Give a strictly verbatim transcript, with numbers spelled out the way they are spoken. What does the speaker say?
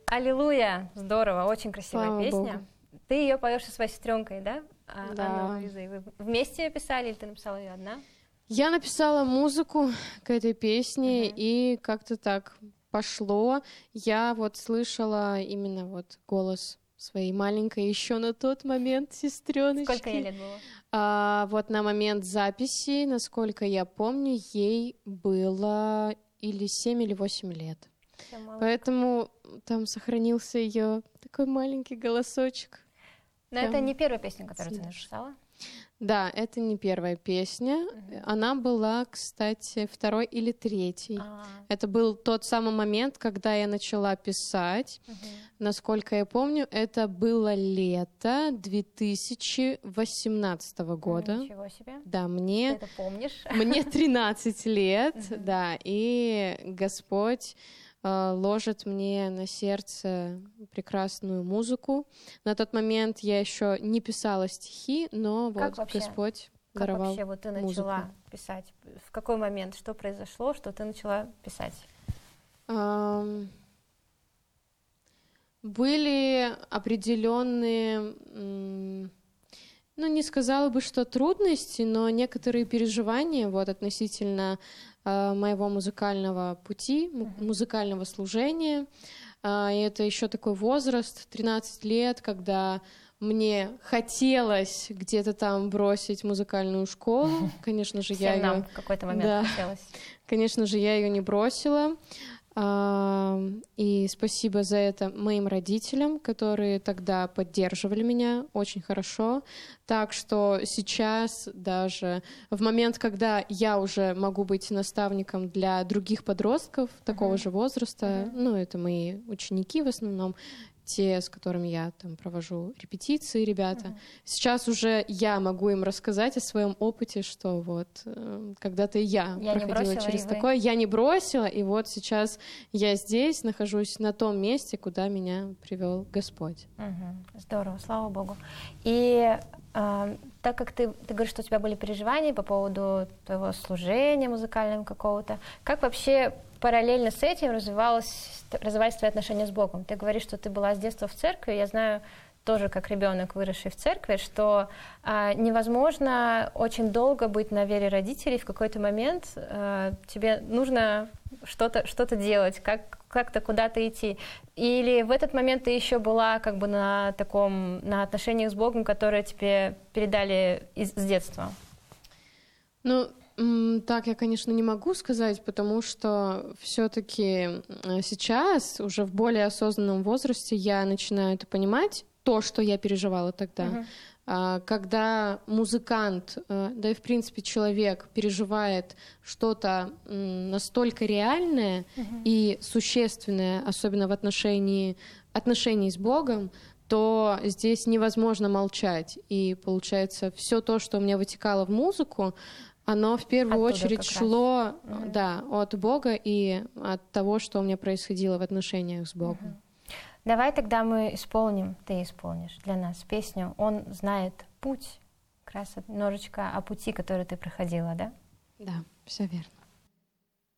Аллилуйя! Здорово, очень красивая Слава песня. Богу. Ты ее поешь со своей сестренкой, да? А, Да. Анной Луизой. Вы вместе ее писали или ты написала ее одна? Я написала музыку к этой песне, Мгм. и как-то так пошло. Я вот слышала именно вот голос своей маленькой еще на тот момент сестреночки. Сколько ей лет было? А, вот на момент записи, насколько я помню, ей было или семь, или восемь лет. Всё, малышка. Поэтому там сохранился ее такой маленький голосочек. Но прям это не первая песня, которую ты слышно. написала? Да, это не первая песня. Мгм. Она была, кстати, второй или третьей. А, Это был тот самый момент, когда я начала писать. мгм. Насколько я помню, это было лето две тысячи восемнадцатого года. Ничего себе. Да, Ты мне, это помнишь? мне тринадцать лет, Мгм. да, и Господь э, ложит мне на сердце прекрасную музыку. На тот момент я еще не писала стихи, но Как вот вообще? Господь Как даровал вообще вот ты начала музыку. писать? В какой момент? Что произошло, что ты начала писать? Ам, Были определенные, м, ну, не сказала бы, что трудности, но некоторые переживания вот относительно а, моего музыкального пути, му- Мгм. музыкального служения. А, и это еще такой возраст, тринадцать лет, когда мне хотелось где-то там бросить музыкальную школу. Конечно же, я Всем нам ее, в какой-то момент да. хотелось. конечно же, я ее не бросила. А, И спасибо за это моим родителям, которые тогда поддерживали меня очень хорошо. Так что сейчас даже в момент, когда я уже могу быть наставником для других подростков такого Мгм. же возраста, Мгм. ну, это мои ученики в основном, те, с которыми я там провожу репетиции, ребята. Мгм. Сейчас уже я могу им рассказать о своем опыте, что вот э, когда-то я, Я не проходила бросила, через и вы. такое, я не бросила, и вот сейчас я здесь нахожусь на том месте, куда меня привел Господь. Мгм. Здорово, слава Богу. И а, так как ты, ты говоришь, что у тебя были переживания по поводу твоего служения музыкального какого-то, как вообще параллельно с этим развивалось, развивались твои отношения с Богом? Ты говоришь, что ты была с детства в церкви. Я знаю тоже, как ребенок, выросший в церкви, что а, невозможно очень долго быть на вере родителей. В какой-то момент а, тебе нужно что-то что-то делать, как, как-то куда-то идти. Или в этот момент ты еще была как бы на таком, на отношениях с Богом, которые тебе передали из, с детства? Ну, м, так я, конечно, не могу сказать, потому что все-таки сейчас, уже в более осознанном возрасте, я начинаю это понимать, то, что я переживала тогда. Мгм. А, Когда музыкант, э, да и в принципе человек переживает что-то м, настолько реальное Мгм. и существенное, особенно в отношении отношений с Богом, то здесь невозможно молчать. И получается, все то, что у меня вытекало в музыку, оно в первую Оттуда очередь как раз. шло, Мгм. да, от Бога и от того, что у меня происходило в отношениях с Богом. Мгм. Давай тогда мы исполним, ты исполнишь для нас песню «Он знает путь», как раз немножечко о пути, который ты проходила, да? Да, все верно.